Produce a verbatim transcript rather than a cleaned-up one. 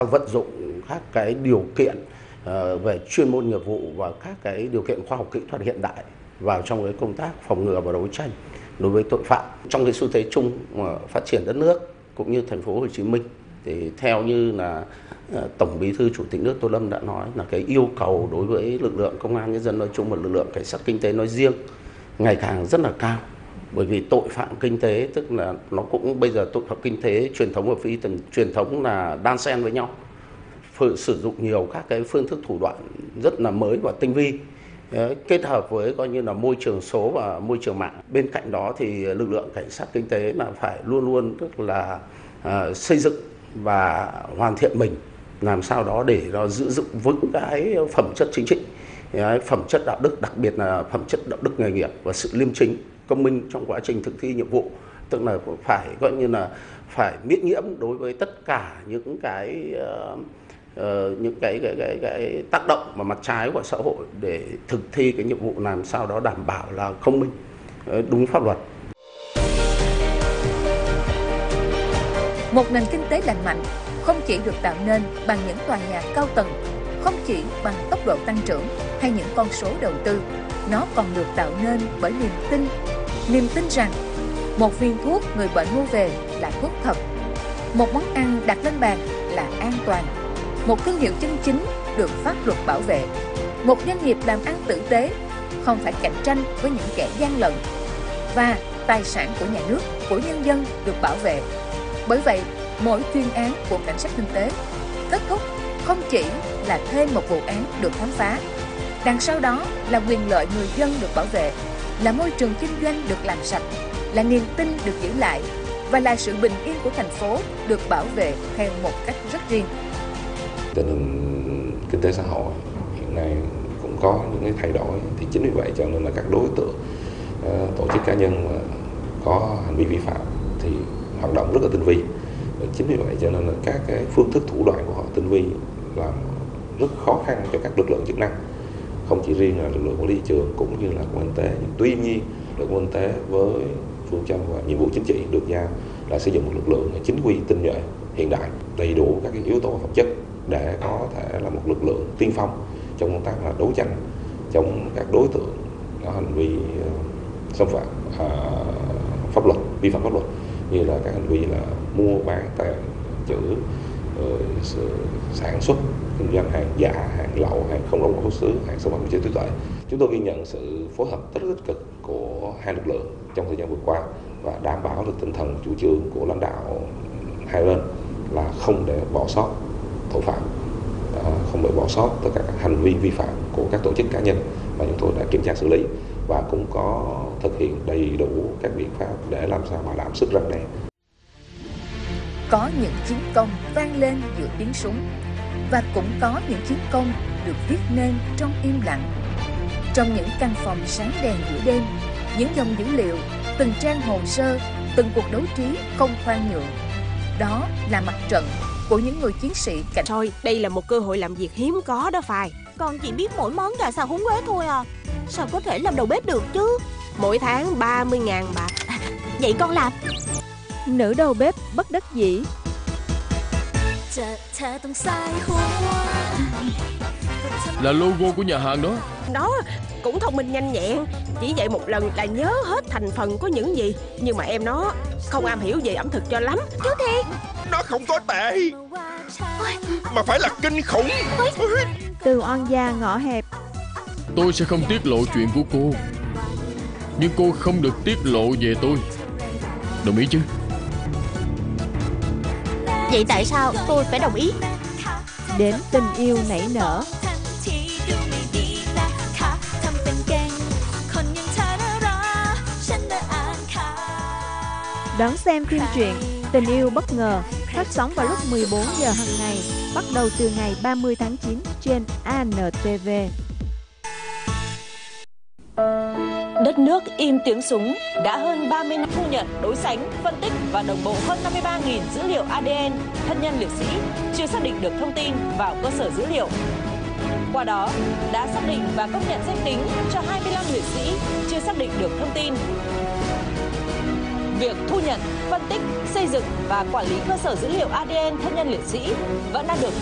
Vận dụng các cái điều kiện về chuyên môn nghiệp vụ và các cái điều kiện khoa học kỹ thuật hiện đại vào trong cái công tác phòng ngừa và đấu tranh đối với tội phạm. Trong cái xu thế chung phát triển đất nước cũng như thành phố Hồ Chí Minh thì theo như là Tổng Bí thư Chủ tịch nước Tô Lâm đã nói là cái yêu cầu đối với lực lượng công an nhân dân nói chung và lực lượng cảnh sát kinh tế nói riêng ngày càng rất là cao. Bởi vì tội phạm kinh tế tức là nó cũng bây giờ tội phạm kinh tế truyền thống và phi truyền thống là đan xen với nhau, sử dụng nhiều các cái phương thức thủ đoạn rất là mới và tinh vi, kết hợp với coi như là môi trường số và môi trường mạng. Bên cạnh đó thì lực lượng cảnh sát kinh tế là phải luôn luôn tức là uh, xây dựng và hoàn thiện mình làm sao đó để nó giữ dựng vững cái phẩm chất chính trị, phẩm chất đạo đức, đặc biệt là phẩm chất đạo đức nghề nghiệp và sự liêm chính, công minh trong quá trình thực thi nhiệm vụ. Tức là phải coi như là phải miễn nhiễm đối với tất cả những cái uh, uh, những cái cái, cái cái tác động và mặt trái của xã hội để thực thi cái nhiệm vụ làm sao đó đảm bảo là công minh, đúng pháp luật. Một nền kinh tế lành mạnh không chỉ được tạo nên bằng những tòa nhà cao tầng, không chỉ bằng tốc độ tăng trưởng hay những con số đầu tư, nó còn được tạo nên bởi niềm tin, niềm tin rằng một viên thuốc người bệnh mua về là thuốc thật, một món ăn đặt lên bàn là an toàn, một thương hiệu chân chính được pháp luật bảo vệ, một doanh nghiệp làm ăn tử tế không phải cạnh tranh với những kẻ gian lận, và tài sản của nhà nước, của nhân dân được bảo vệ. Bởi vậy, mỗi chuyên án của cảnh sát kinh tế kết thúc không chỉ là thêm một vụ án được khám phá, đằng sau đó là quyền lợi người dân được bảo vệ, là môi trường kinh doanh được làm sạch, là niềm tin được giữ lại và là sự bình yên của thành phố được bảo vệ theo một cách rất riêng. Tình hình kinh tế xã hội hiện nay cũng có những cái thay đổi, thì chính vì vậy cho nên là các đối tượng tổ chức cá nhân mà có hành vi vi phạm thì hoạt động rất là tinh vi. Chính vì vậy cho nên là các cái phương thức thủ đoạn của họ tinh vi làm rất khó khăn cho các lực lượng chức năng, không chỉ riêng là lực lượng quản lý thị trường cũng như là công an kinh tế. Tuy nhiên, lực lượng công an kinh tế với phương châm và nhiệm vụ chính trị được giao là xây dựng một lực lượng chính quy, tinh nhuệ, hiện đại, đầy đủ các cái yếu tố phẩm chất để có thể là một lực lượng tiên phong trong công tác là đấu tranh chống các đối tượng có hành vi xâm phạm à, pháp luật, vi phạm pháp luật, như là các hành vi là mua bán, tàng trữ, uh, sản xuất, kinh doanh hàng giả, hàng lậu, hàng không rõ nguồn gốc xuất xứ, hàng xâm phạm quyền trí tuệ. Chúng tôi ghi nhận sự phối hợp rất tích cực của hai lực lượng trong thời gian vừa qua và đảm bảo được tinh thần chủ trương của lãnh đạo hai bên là không để bỏ sót tội phạm, uh, không để bỏ sót tất cả các hành vi vi phạm của các tổ chức cá nhân mà chúng tôi đã kiểm tra xử lý, và cũng có thực hiện đầy đủ các biện pháp để làm sao bảo đảm sức răn đe. Có những chiến công vang lên giữa tiếng súng, và cũng có những chiến công được viết nên trong im lặng. Trong những căn phòng sáng đèn giữa đêm, những dòng dữ liệu, từng trang hồ sơ, từng cuộc đấu trí không khoan nhượng. Đó là mặt trận của những người chiến sĩ cảnh. Thôi, đây là một cơ hội làm việc hiếm có đó Phai. Con chỉ biết mỗi món gà xào húng quế thôi à. Sao có thể làm đầu bếp được chứ? Mỗi tháng ba mươi ngàn bạc. À, vậy con làm. Nữ đầu bếp bất đắc dĩ. Là logo của nhà hàng đó. Đó, cũng thông minh nhanh nhẹn. Chỉ dạy một lần là nhớ hết thành phần có những gì. Nhưng mà em nó không am hiểu về ẩm thực cho lắm. Chú Thiệt, nó không có tệ, mà phải là kinh khủng. Từ oan gia ngõ hẹp. Tôi sẽ không tiết lộ chuyện của cô, nhưng cô không được tiết lộ về tôi. Đồng ý chứ? Vậy tại sao tôi phải đồng ý? Đến tình yêu nảy nở. Đón xem phim truyện Tình yêu bất ngờ phát sóng vào lúc mười bốn giờ hàng ngày, bắt đầu từ ngày ba mươi tháng chín trên a en tê vê. Đất nước im tiếng súng đã hơn ba mươi năm thu nhận, đối sánh, phân tích và đồng bộ hơn năm mươi ba nghìn dữ liệu a đê en thân nhân liệt sĩ chưa xác định được thông tin vào cơ sở dữ liệu. Qua đó đã xác định và công nhận danh tính cho hai mươi lăm liệt sĩ chưa xác định được thông tin. việc thu nhận, phân tích, xây dựng và quản lý cơ sở dữ liệu a đê en thân nhân liệt sĩ vẫn đang được